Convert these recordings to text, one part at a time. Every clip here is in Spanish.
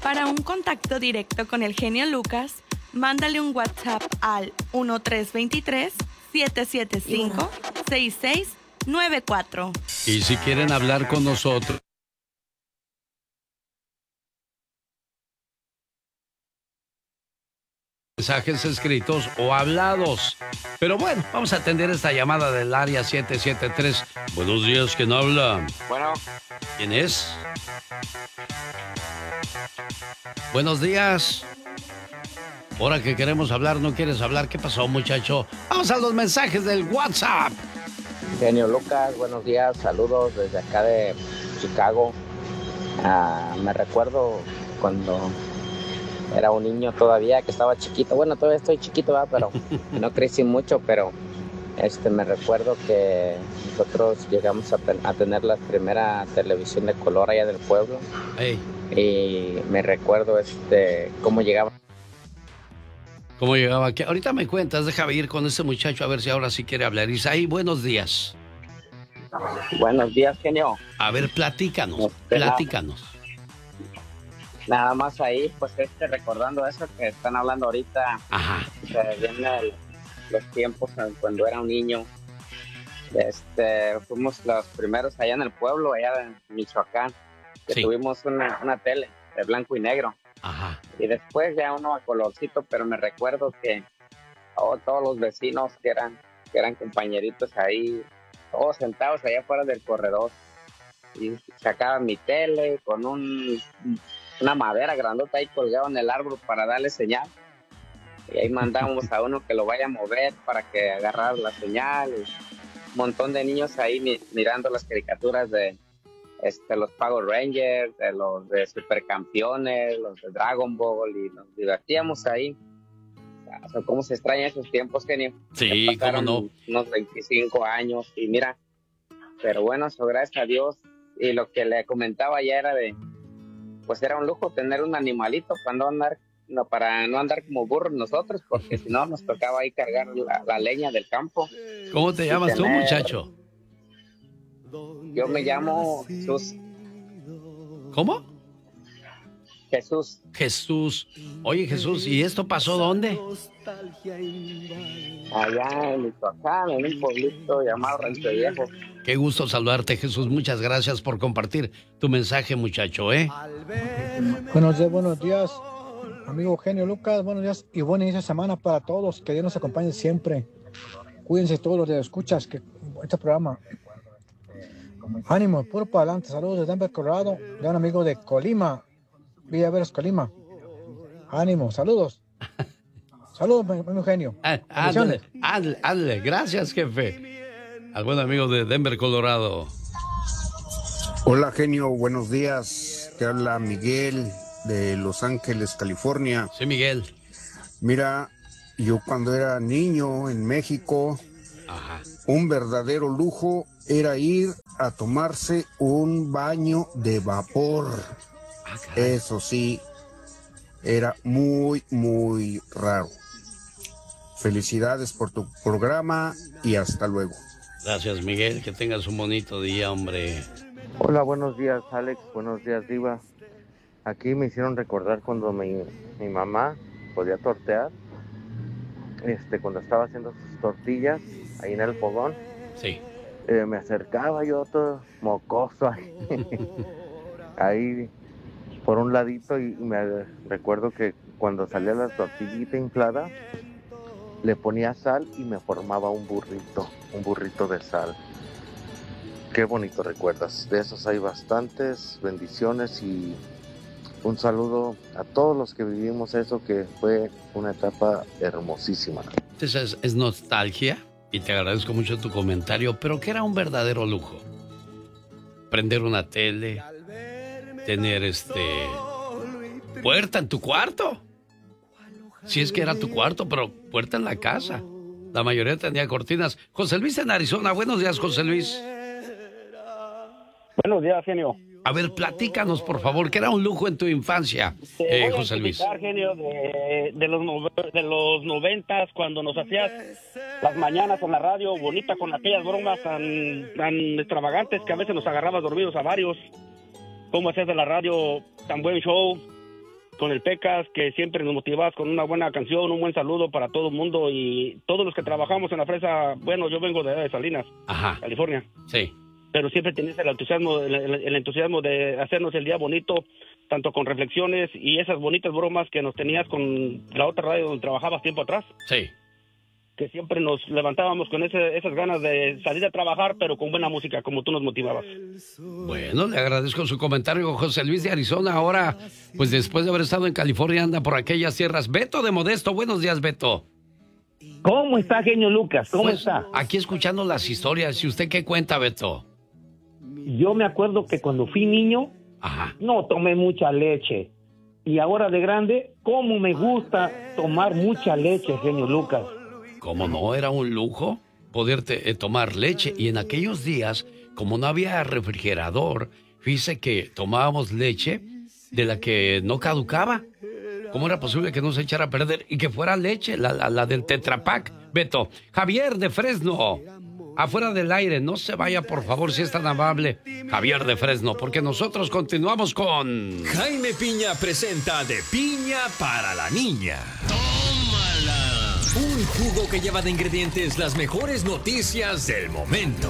Para un contacto directo con el genio Lucas, mándale un WhatsApp al 1323-775-6694. Y si quieren hablar con nosotros, mensajes escritos o hablados. Pero bueno, vamos a atender esta llamada del área 773. Buenos días, ¿quién habla? Bueno. ¿Quién es? Buenos días. Ahora que queremos hablar, ¿no quieres hablar? ¿Qué pasó, muchacho? Vamos a los mensajes del WhatsApp. Genio Lucas, buenos días, saludos desde acá de Chicago. Me recuerdo cuando era un niño todavía, que estaba chiquito. Bueno, todavía estoy chiquito, ¿verdad? Pero no crecí mucho, pero me recuerdo que nosotros llegamos a tener la primera televisión de color allá del pueblo. Hey. Y me recuerdo cómo llegaba. ¿Cómo llegaba? Que ahorita me cuentas, déjame ir con ese muchacho a ver si ahora sí quiere hablar. Isaí, buenos días. Buenos días, genio. A ver, platícanos. Nada más ahí, pues recordando eso que están hablando ahorita. Ajá. Vienen los tiempos cuando era un niño. Fuimos los primeros allá en el pueblo, allá en Michoacán, que sí. Tuvimos una tele de blanco y negro. Ajá. Y después ya uno a colorcito, pero me recuerdo que todos los vecinos que eran compañeritos ahí, todos sentados allá afuera del corredor, y sacaban mi tele con una madera grandota ahí colgada en el árbol para darle señal, y ahí mandábamos a uno que lo vaya a mover para que agarrara la señal, y un montón de niños ahí mirando las caricaturas de los Power Rangers, de los de Supercampeones, los de Dragon Ball, y nos divertíamos ahí. O sea, cómo se extraña esos tiempos, genio. Sí, cómo no. Unos 25 años, y mira, pero bueno, eso gracias a Dios. Y lo que le comentaba ya era pues era un lujo tener un animalito para no andar como burros nosotros, porque si no nos tocaba ahí cargar la leña del campo. ¿Cómo te llamas tú, muchacho? Yo me llamo Jesús. ¿Cómo? Jesús. Jesús. Oye, Jesús, ¿y esto pasó dónde? Allá en Michoacán, en un pueblito llamado Rancho Viejo. Qué gusto saludarte, Jesús. Muchas gracias por compartir tu mensaje, muchacho, ¿eh? Buenos días, amigo genio Lucas. Buenos días y buena inicio de semana para todos. Que Dios nos acompañe siempre. Cuídense todos los de escuchas que este programa. Ánimo, puro para adelante. Saludos de Denver, Colorado. De un amigo de Colima, Villaveros, Colima. Ánimo, saludos. Saludos, mi genio. Ándale. Gracias, jefe. Al buen amigo de Denver, Colorado. Hola, genio. Buenos días. Te habla Miguel de Los Ángeles, California. Sí, Miguel. Mira, yo cuando era niño en México, ajá, un verdadero lujo era ir a tomarse un baño de vapor. Eso sí, era muy, muy raro. Felicidades por tu programa y hasta luego. Gracias, Miguel. Que tengas un bonito día, hombre. Hola, buenos días, Alex. Buenos días, Diva. Aquí me hicieron recordar cuando mi mamá podía tortear, cuando estaba haciendo sus tortillas ahí en el fogón. Sí. Me acercaba yo todo mocoso ahí por un ladito, y me recuerdo que cuando salía la tortillita inflada, le ponía sal y me formaba un burrito de sal. Qué bonito recuerdas. De esos hay bastantes. Bendiciones y un saludo a todos los que vivimos eso, que fue una etapa hermosísima. Esa es nostalgia, y te agradezco mucho tu comentario, pero que era un verdadero lujo. Prender una tele, tener puerta en tu cuarto. Si es que era tu cuarto, pero puerta en la casa. La mayoría tenía cortinas. José Luis en Arizona. Buenos días, José Luis. Buenos días, genio. A ver, platícanos, por favor, que era un lujo en tu infancia, José Luis. Genio, de los 90, cuando nos hacías las mañanas en la radio, bonita, con aquellas bromas tan extravagantes que a veces nos agarrabas dormidos a varios. Cómo hacías de la radio tan buen show. con el Pecas, que siempre nos motivabas con una buena canción, un buen saludo para todo el mundo y todos los que trabajamos en la fresa. Bueno, yo vengo de Salinas, California. Sí. Pero siempre tenías el entusiasmo de hacernos el día bonito, tanto con reflexiones y esas bonitas bromas que nos tenías con la otra radio donde trabajabas tiempo atrás. Sí. Que siempre nos levantábamos con esas ganas de salir a trabajar, pero con buena música, como tú nos motivabas. Bueno, le agradezco su comentario, José Luis de Arizona. Ahora, pues después de haber estado en California, anda por aquellas tierras. Beto de Modesto, buenos días, Beto. ¿Cómo está, genio Lucas? ¿Cómo está? Aquí escuchando las historias. ¿Y usted qué cuenta, Beto? Yo me acuerdo que cuando fui niño, no tomé mucha leche. Y ahora de grande, ¿cómo me gusta tomar mucha leche, genio Lucas? ¿Cómo no? Era un lujo poder tomar leche. Y en aquellos días, como no había refrigerador, fíjese que tomábamos leche de la que no caducaba. ¿Cómo era posible que no se echara a perder y que fuera leche, la del Tetra Pak? Beto, Javier de Fresno, afuera del aire, no se vaya por favor si es tan amable, Javier de Fresno, porque nosotros continuamos con... Jaime Piña presenta De Piña para la Niña. Un jugo que lleva de ingredientes las mejores noticias del momento.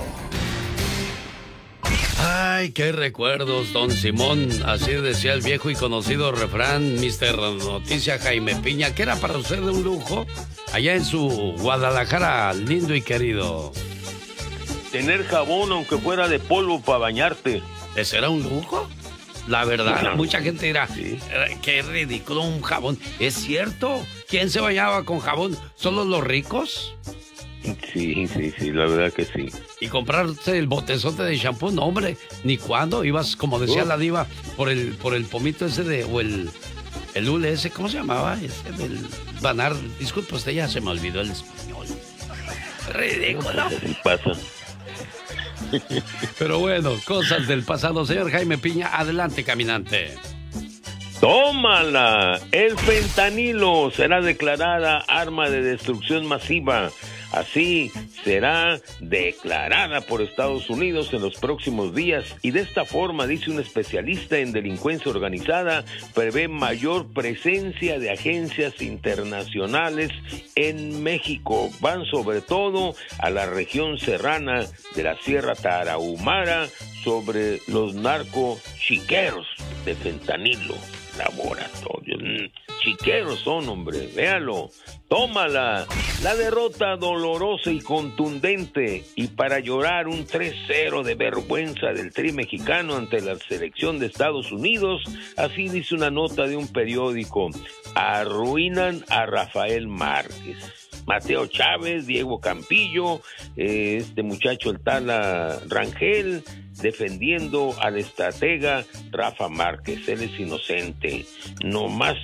Ay, qué recuerdos, don Simón. Así decía el viejo y conocido refrán, Mr. Noticia Jaime Piña, que era para usted un lujo allá en su Guadalajara lindo y querido. Tener jabón aunque fuera de polvo para bañarte. ¿Ese era un lujo? La verdad, mucha gente dirá, qué ridículo un jabón. ¿Es cierto? ¿Quién se bañaba con jabón? ¿Solo los ricos? Sí, la verdad que sí. Y comprarse el botezote de shampoo, no, hombre, ni cuándo. Ibas, como decía la diva, por el pomito ese o el hule ese, ¿cómo se llamaba? Ese del Banar. Disculpe, usted ya se me olvidó el español. Ridículo. Así pasa. Pero bueno, cosas del pasado. Señor Jaime Piña, adelante, caminante. ¡Tómala! El fentanilo será declarada arma de destrucción masiva. Así será declarada por Estados Unidos en los próximos días y de esta forma, dice un especialista en delincuencia organizada, prevé mayor presencia de agencias internacionales en México. Van sobre todo a la región serrana de la Sierra Tarahumara sobre los narcochiqueros de fentanilo. Laboratorios. Chiqueros son, hombre, véalo. Tómala. La derrota dolorosa y contundente y para llorar un 3-0 de vergüenza del Tri mexicano ante la selección de Estados Unidos. Así dice una nota de un periódico. Arruinan a Rafael Márquez. Mateo Chávez, Diego Campillo, este muchacho el Tala Rangel, defendiendo al estratega Rafa Márquez. Él es inocente. No más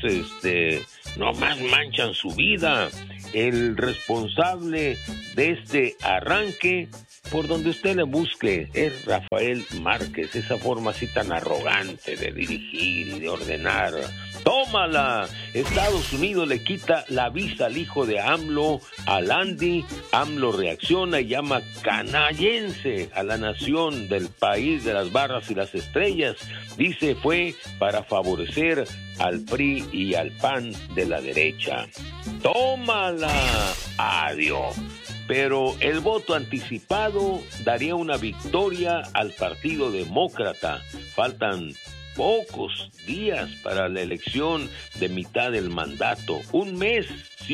manchan su vida. El responsable de este arranque, por donde usted le busque, es Rafael Márquez. Esa forma así tan arrogante de dirigir y de ordenar. ¡Tómala! Estados Unidos le quita la visa al hijo de AMLO, al Andy. AMLO reacciona y llama canallense a la nación del país de las barras y las estrellas. Dice fue para favorecer al PRI y al PAN de la derecha. ¡Tómala! ¡Adiós! Pero el voto anticipado daría una victoria al Partido Demócrata. Faltan pocos días para la elección de mitad del mandato. Un mes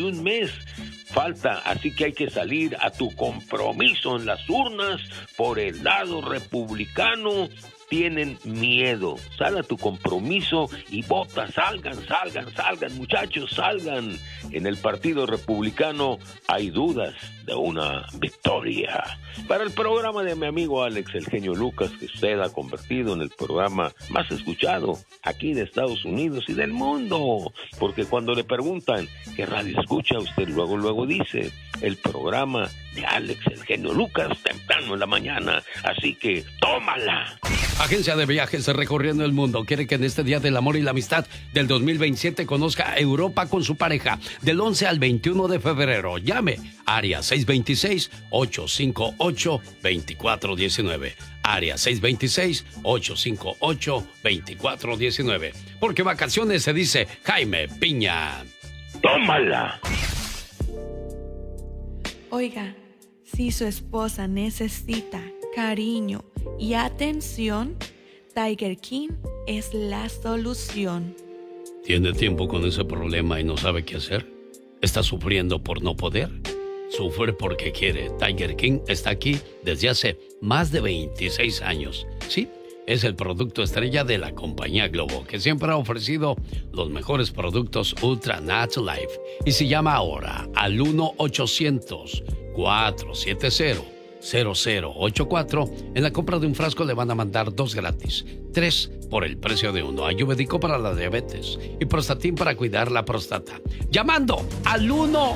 falta, así que hay que salir a tu compromiso en las urnas por el lado republicano. Tienen miedo. Sal a tu compromiso y vota. Salgan, muchachos, salgan. En el Partido Republicano hay dudas de una victoria. Para el programa de mi amigo Alex, el genio Lucas, que usted ha convertido en el programa más escuchado aquí de Estados Unidos y del mundo. Porque cuando le preguntan qué radio escucha, usted luego dice el programa de Alex, el genio Lucas temprano en la mañana. Así que tómala. Agencia de Viajes Recorriendo el Mundo quiere que en este Día del Amor y la Amistad del 2027 conozca Europa con su pareja del 11 al 21 de febrero. Llame área 626-858-2419. Área 626-858-2419. Porque vacaciones se dice Jaime Piña. ¡Tómala! Oiga, si su esposa necesita cariño y atención, Tiger King es la solución. ¿Tiene tiempo con ese problema y no sabe qué hacer? ¿Está sufriendo por no poder? Sufre porque quiere. Tiger King está aquí desde hace más de 26 años. Sí, es el producto estrella de la compañía Globo, que siempre ha ofrecido los mejores productos Ultra Natural Life. Y se llama ahora al 1-800-470-0084. En la compra de un frasco le van a mandar 2 gratis, 3 por el precio de 1. Ayurvédico para la diabetes y Prostatin para cuidar la próstata. Llamando al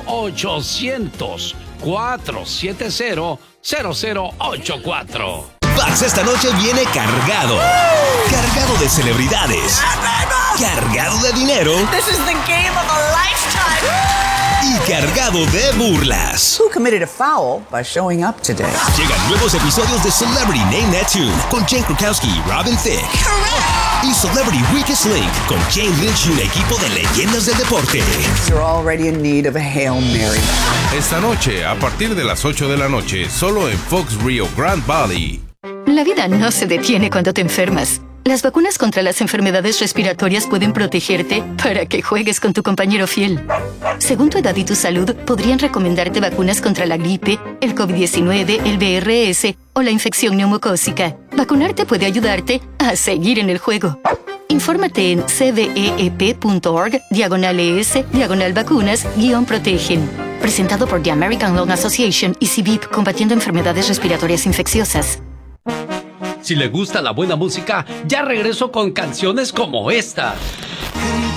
1-800-470-0084. Vax esta noche viene cargado. Cargado de celebridades. Cargado de dinero. This is the game of a lifetime. Y cargado de burlas. Who committed a foul by showing up today? Llegan nuevos episodios de Celebrity Name That Tune con Jane Krakowski y Robin Thicke. Correct. Y Celebrity Weakest Link con Jane Lynch y un equipo de leyendas del deporte. You're already in need of a Hail Mary. Esta noche, a partir de las 8 de la noche, solo en Fox Rio Grande Valley. La vida no se detiene cuando te enfermas. Las vacunas contra las enfermedades respiratorias pueden protegerte para que juegues con tu compañero fiel. Según tu edad y tu salud, podrían recomendarte vacunas contra la gripe, el COVID-19, el VRS o la infección neumocócica. Vacunarte puede ayudarte a seguir en el juego. Infórmate en cveep.org/ES/vacunas-protegen. Presentado por The American Lung Association y CVIP, combatiendo enfermedades respiratorias infecciosas. Si le gusta la buena música, ya regreso con canciones como esta.